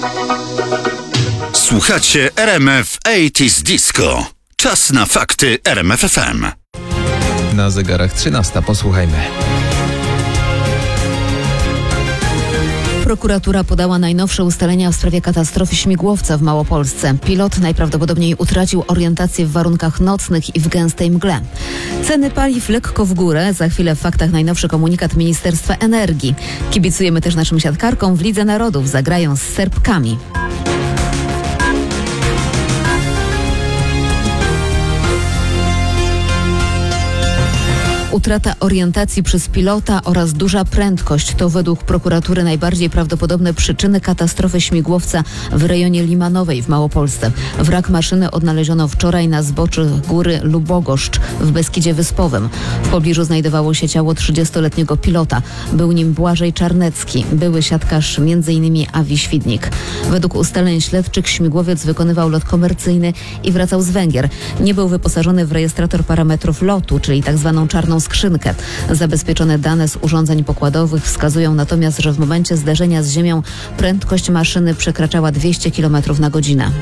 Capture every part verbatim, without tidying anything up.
Słuchacie R M F osiemdziesiąt Disco. Czas na fakty R M F F M. Na zegarach trzynasta. Posłuchajmy. Prokuratura podała najnowsze ustalenia w sprawie katastrofy śmigłowca w Małopolsce. Pilot najprawdopodobniej utracił orientację w warunkach nocnych i w gęstej mgle. Ceny paliw lekko w górę. Za chwilę w faktach najnowszy komunikat Ministerstwa Energii. Kibicujemy też naszym siatkarkom w Lidze Narodów. Zagrają z Serbkami. Utrata orientacji przez pilota oraz duża prędkość to według prokuratury najbardziej prawdopodobne przyczyny katastrofy śmigłowca w rejonie Limanowej w Małopolsce. Wrak maszyny odnaleziono wczoraj na zboczu góry Lubogoszcz w Beskidzie Wyspowym. W pobliżu znajdowało się ciało trzydziestoletniego pilota. Był nim Błażej Czarnecki, były siatkarz między innymi Awi Świdnik. Według ustaleń śledczych śmigłowiec wykonywał lot komercyjny i wracał z Węgier. Nie był wyposażony w rejestrator parametrów lotu, czyli tak zwaną czarną skrzynkę. Zabezpieczone dane z urządzeń pokładowych wskazują natomiast, że w momencie zderzenia z ziemią prędkość maszyny przekraczała dwieście kilometrów na godzinę.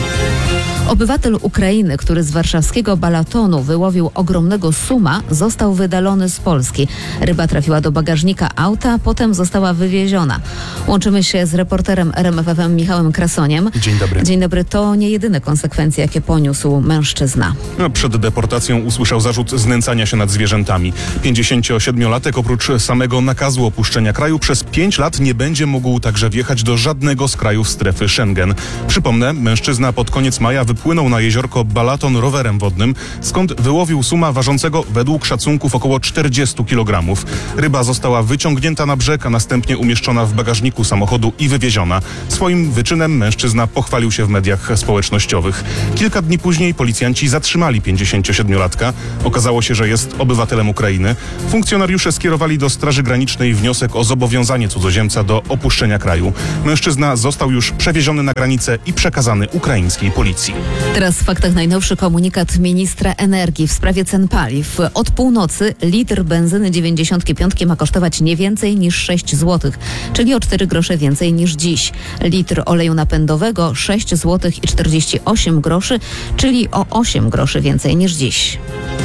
Obywatel Ukrainy, który z warszawskiego Balatonu wyłowił ogromnego suma, został wydalony z Polski. Ryba trafiła do bagażnika auta, potem została wywieziona. Łączymy się z reporterem R M F F M Michałem Krasoniem. Dzień dobry. Dzień dobry. To nie jedyne konsekwencje, jakie poniósł mężczyzna. No, przed deportacją usłyszał zarzut znęcania się nad zwierzętami. pięćdziesięciosiedmiolatek oprócz samego nakazu opuszczenia kraju przez pięć lat nie będzie mógł także wjechać do żadnego z krajów strefy Schengen. Przypomnę, mężczyzna pod koniec maja wypłynął na jeziorko Balaton rowerem wodnym, skąd wyłowił suma ważącego według szacunków około czterdzieści kilogramów. Ryba została wyciągnięta na brzeg, a następnie umieszczona w bagażniku samochodu i wywieziona. Swoim wyczynem mężczyzna pochwalił się w mediach społecznościowych. Kilka dni później policjanci zatrzymali pięćdziesięciosiedmiolatka. Okazało się, że jest obywatelem Ukrainy. Funkcjonariusze skierowali do Straży Granicznej wniosek o zobowiązanie cudzoziemca do opuszczenia kraju. Mężczyzna został już przewieziony na granicę i przekazany ukraińskiej policji. Teraz w faktach najnowszy komunikat ministra energii w sprawie cen paliw. Od północy litr benzyny dziewięćdziesiąt pięć ma kosztować nie więcej niż sześć złotych, czyli o cztery grosze więcej niż dziś. Litr oleju napędowego sześć złotych i czterdzieści osiem groszy, czyli o osiem groszy więcej niż dziś.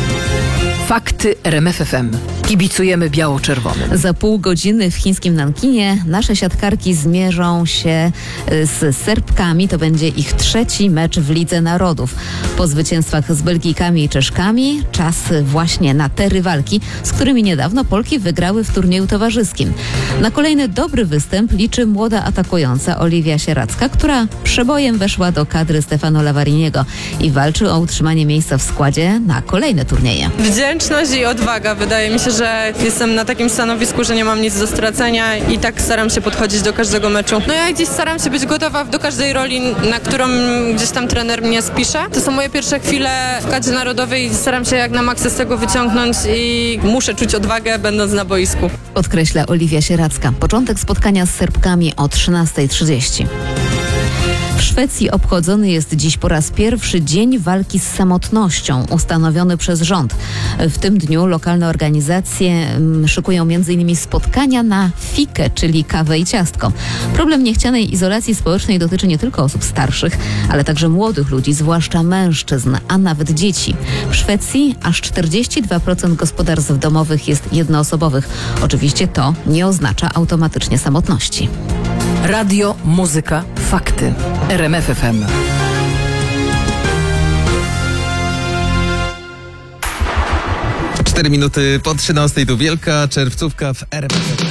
Fakty R M F F M. Kibicujemy biało-czerwonym. Za pół godziny w chińskim Nankinie nasze siatkarki zmierzą się z Serbkami. To będzie ich trzeci mecz w Lidze Narodów. Po zwycięstwach z Belgijkami i Czeszkami czas właśnie na te rywalki, z którymi niedawno Polki wygrały w turnieju towarzyskim. Na kolejny dobry występ liczy młoda atakująca Oliwia Sieradzka, która przebojem weszła do kadry Stefano Lavariniego i walczy o utrzymanie miejsca w składzie na kolejne turnieje. Wdzięczność i odwaga. Wydaje mi się, że jestem na takim stanowisku, że nie mam nic do stracenia i tak staram się podchodzić do każdego meczu. No ja gdzieś staram się być gotowa do każdej roli, na którą gdzieś tam trener mnie spisze. To są moje pierwsze chwile w kadrze narodowej i staram się jak na maksa z tego wyciągnąć i muszę czuć odwagę, będąc na boisku. Podkreśla Oliwia Sieradzka. Początek spotkania z Serbkami o trzynasta trzydzieści. W Szwecji obchodzony jest dziś po raz pierwszy Dzień Walki z Samotnością, ustanowiony przez rząd. W tym dniu lokalne organizacje szykują między innymi spotkania na fikę, czyli kawę i ciastko. Problem niechcianej izolacji społecznej dotyczy nie tylko osób starszych, ale także młodych ludzi, zwłaszcza mężczyzn, a nawet dzieci. W Szwecji aż czterdzieści dwa procent gospodarstw domowych jest jednoosobowych. Oczywiście to nie oznacza automatycznie samotności. Radio, muzyka, fakty. R M F F M. Cztery minuty po trzynastej. Tu wielka czerwcówka w R M F F M.